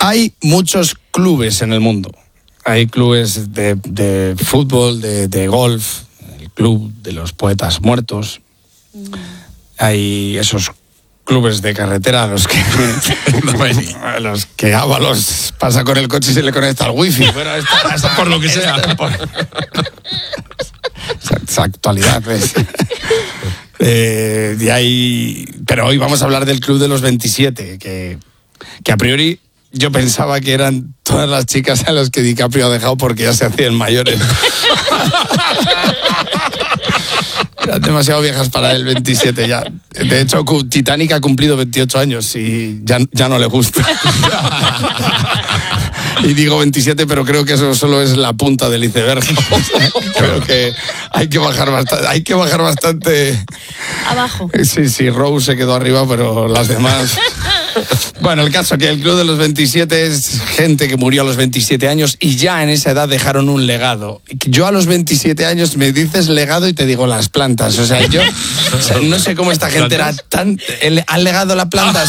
Hay muchos clubes en el mundo. Hay clubes de fútbol, de golf, el club de los poetas muertos. Hay esos clubes de carretera a los que Ábalos pasa con el coche y se le conecta al wifi. Bueno, por lo que sea. Esa actualidad, ¿ves? Pero hoy vamos a hablar del Club de los 27, que a priori yo pensaba que eran todas las chicas a las que DiCaprio ha dejado porque ya se hacían mayores. Eran demasiado viejas para el 27 ya. De hecho, Titanic ha cumplido 28 años y ya no le gusta. Y digo 27, pero creo que eso solo es la punta del iceberg. Creo que hay que bajar bastante. Abajo. Sí, Rose se quedó arriba, pero las demás. Bueno, el caso es que el Club de los 27 es gente que murió a los 27 años y ya en esa edad dejaron un legado. Yo a los 27 años me dices legado y te digo las plantas. O sea, yo no sé cómo esta gente era tan... ¿Han legado la planta?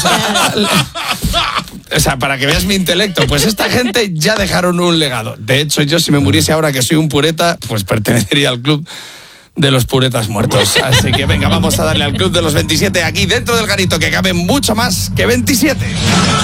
O sea, para que veas mi intelecto, pues esta gente ya dejaron un legado. De hecho, yo si me muriese ahora que soy un pureta, pues pertenecería al club de los puretas muertos. Así que venga, vamos a darle al Club de los 27 aquí dentro del garito, que cabe mucho más que 27.